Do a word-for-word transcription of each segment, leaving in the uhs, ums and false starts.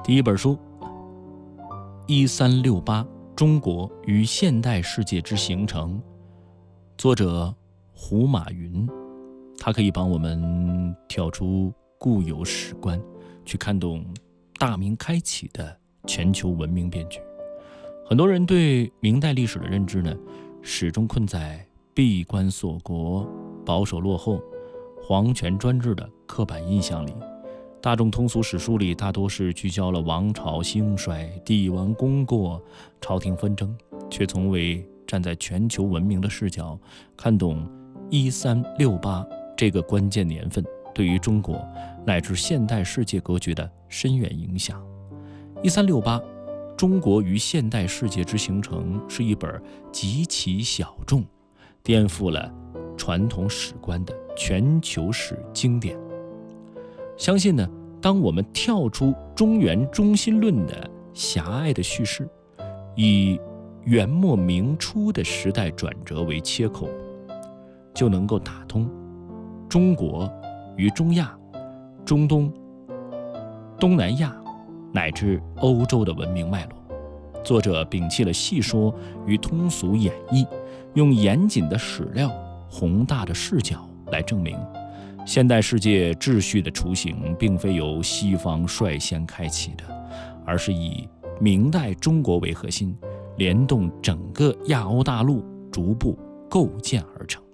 第一本书一三六八中国与现代世界之形成，作者胡马云。他可以帮我们跳出固有史观，去看懂大明开启的全球文明变局。很多人对明代历史的认知呢，始终困在闭关锁国、保守落后、皇权专制的刻板印象里。大众通俗史书里大多是聚焦了王朝兴衰、帝王功过、朝廷纷争，却从未站在全球文明的视角看懂一三六八这个关键年份对于中国乃至现代世界格局的深远影响。一三六八中国与现代世界之形成是一本极其小众、颠覆了传统史观的全球史经典。相信呢，当我们跳出中原中心论的狭隘的叙事，以元末明初的时代转折为切口，就能够打通中国与中亚、中东、东南亚乃至欧洲的文明脉络。作者摒弃了细说与通俗演绎，用严谨的史料、宏大的视角来证明现代世界秩序的雏形并非由西方率先开启的，而是以明代中国为核心，联动整个亚欧大陆逐步构建而成。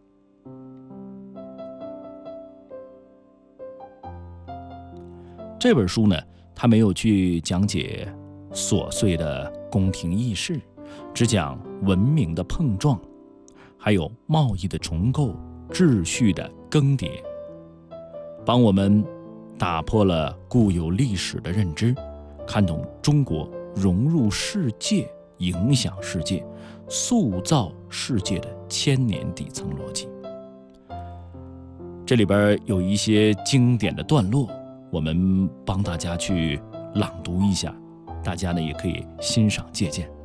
这本书呢，它没有去讲解琐碎的宫廷议事，只讲文明的碰撞，还有贸易的重构、秩序的更迭，帮我们打破了固有历史的认知，看懂中国融入世界、影响世界、塑造世界的千年底层逻辑。这里边有一些经典的段落，我们帮大家去朗读一下，大家呢也可以欣赏借鉴。